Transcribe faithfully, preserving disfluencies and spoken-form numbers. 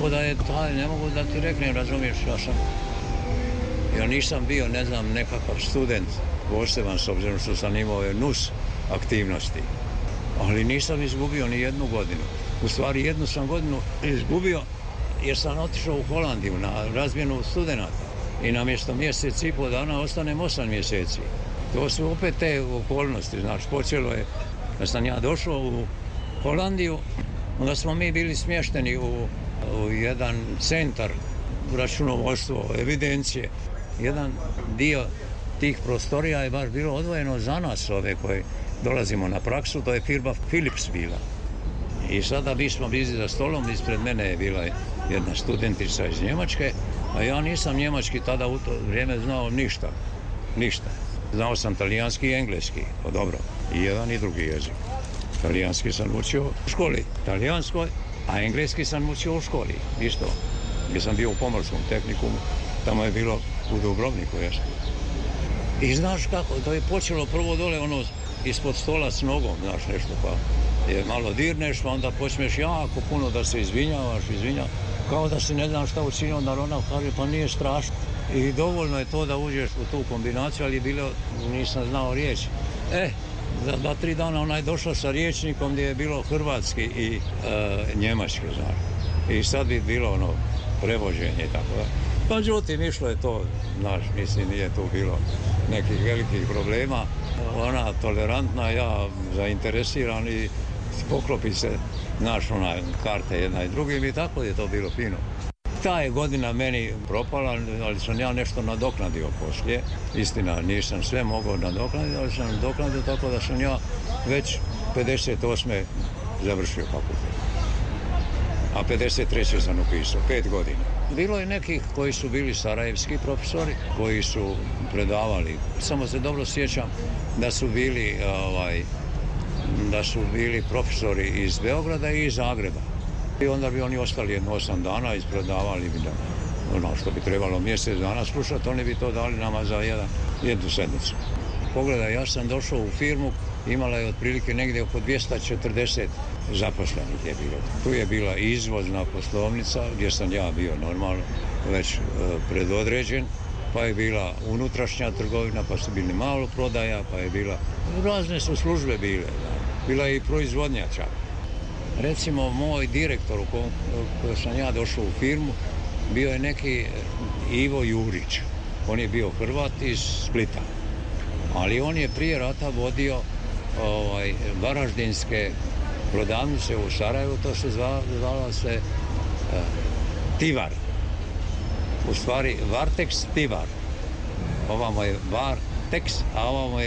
Tako da je taj, ne mogu da ti reknem, razumiješ, ja sam, ja nisam bio, ne znam, nekakav student poseban, s obzirom što sam imao nus aktivnosti, ali nisam izgubio ni jednu godinu. U stvari jednu sam godinu izgubio jer sam otišao u Holandiju na razmjenu studenata i na mjesto mjesec i pol dana ostanem osam mjeseci. To su opet te okolnosti, znači počelo je, kad sam ja došao u Holandiju, onda smo mi bili smješteni u, u jedan centar računovodstvo, evidencije. Jedan dio tih prostorija je baš bilo odvojeno za nas, ove koje dolazimo na praksu, to je firma Philips bila. I sada mi smo bili za stolom, ispred mene je bila jedna studentica iz Njemačke, a ja nisam njemački tada u to vrijeme znao ništa, ništa. Znao sam talijanski i engleski, o dobro, i jedan i drugi jezik. Talijanski sam učio u školi, talijanskoj, a engleski sam učio u školi, isto. Gdje sam bio u pomorskom tehnikumu, tamo je bilo u Dubrovniku, jesu. I znaš kako, to je počelo prvo dole ono ispod stola s nogom, znaš nešto, pa je malo dirneš, pa onda počneš jako puno da se izvinjavaš, izvinjavaš, kao da si ne znam šta učinio, onda ona kaže, pa nije strašno. I dovoljno je to da uđeš u tu kombinaciju, ali bilo, nisam znao riječi. E, za dva, tri dana ona je došla sa riječnikom gdje je bilo hrvatski i e, njemački, znaš. I sad bi bilo ono prevođenje i tako da. Pa međutim, išlo je to, znaš, mislim, nije tu bilo nekih velikih problema. Ona tolerantna, ja zainteresiran i poklopi se, znaš, ona karte jedna i drugim i tako je to bilo fino. Ta je godina meni propala, ali sam ja nešto nadoknadio poslije. Istina, nisam sve mogao nadoknaditi, ali sam nadoknadio tako da sam ja već pedeset osme završio fakultet. A pedeset treće sam upisao, pet godina. Bilo je nekih koji su bili sarajevski profesori, koji su predavali. Samo se dobro sjećam da su bili, ovaj, da su bili profesori iz Beograda i iz Zagreba. I onda bi oni ostali jedno osam dana, ispredavali bi da, ono što bi trebalo mjesec dana slušati, oni bi to dali nama za jedan, jednu sedmicu. Pogledaj, ja sam došao u firmu, imala je otprilike negdje oko dvjesto četrdeset zaposlenih je bilo. Tu je bila izvozna poslovnica gdje sam ja bio normalno već e, predodređen, pa je bila unutrašnja trgovina, pa su bili malo prodaja, pa je bila, razne su službe bile, da. Bila je i proizvodnja čak. Recimo, moj direktor u kojem sam ja došao u firmu bio je neki Ivo Jurić. On je bio Hrvat iz Splita, ali on je prije rata vodio ovaj, varaždinske prodavnice u Sarajevu, to se zvala, zvala se uh, Tivar. U stvari Varteks Tivar. Ovamo je Varteks, a ovamo je